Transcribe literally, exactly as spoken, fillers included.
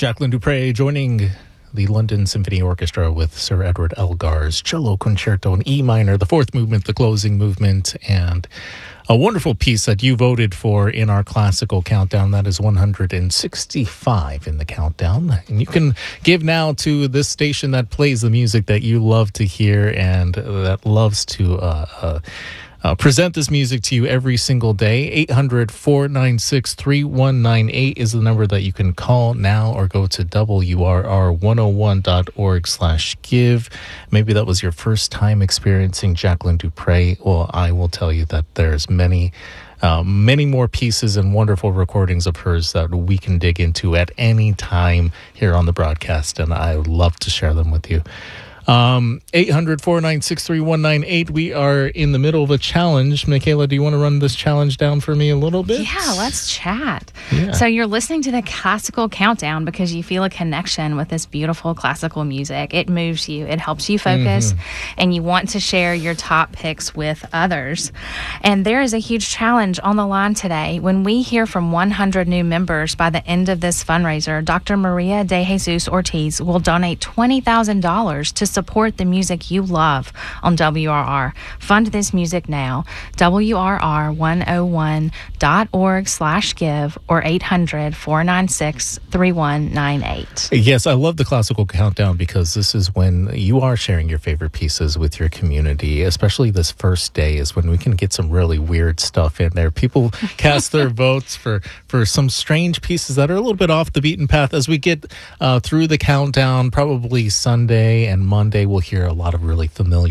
Jacqueline du Pré joining the London Symphony Orchestra with Sir Edward Elgar's Cello Concerto in E minor, the fourth movement, the closing movement, and a wonderful piece that you voted for in our classical countdown. That is one hundred sixty-five in the countdown. And you can give now to this station that plays the music that you love to hear and that loves to uh, uh, uh, present this music to you every single day. eight hundred, four nine six, three one nine eight is the number that you can call now, or go to W R R one oh one dot org slash give. Maybe that was your first time experiencing Jacqueline du Pré. Well, I will tell you that there's many, uh, many more pieces and wonderful recordings of hers that we can dig into at any time here on the broadcast, and I would love to share them with you. Um, eight hundred, four nine six, three one nine eight. We are in the middle of a challenge. Michaela, do you want to run this challenge down for me a little bit? Yeah, let's chat. Yeah. So you're listening to the classical countdown because you feel a connection with this beautiful classical music. It moves you. It helps you focus, mm-hmm. and you want to share your top picks with others. And there is a huge challenge on the line today. When we hear from one hundred new members by the end of this fundraiser, Doctor Maria de Jesus Ortiz will donate twenty thousand dollars to support the music you love on W R R. Fund this music now. W R R one oh one dot org slash give or eight hundred, four nine six, three one nine eight. Yes, I love the classical countdown because this is when you are sharing your favorite pieces with your community. Especially this first day is when we can get some really weird stuff in there. People cast their votes for, for some strange pieces that are a little bit off the beaten path. As we get uh, through the countdown, probably Sunday and Monday, we'll hear a lot of really familiar